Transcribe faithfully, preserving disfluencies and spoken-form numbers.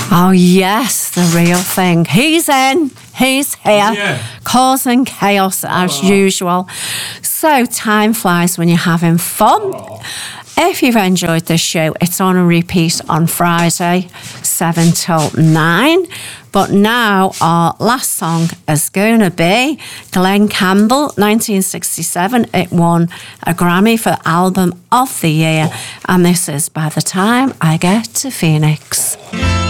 Oh, yes, the real thing. He's in. He's here. Oh, yeah. Causing chaos as Oh. usual. So time flies when you're having fun. Oh. If you've enjoyed this show, it's on a repeat on Friday, seven till nine. But now our last song is going to be Glenn Campbell, nineteen sixty-seven. It won a Grammy for Album of the Year. And this is By the Time I Get to Phoenix.